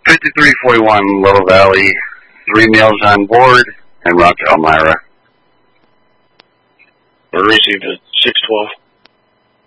5341 Little Valley, 3 males on board, en route to Elmira. We're received at 612.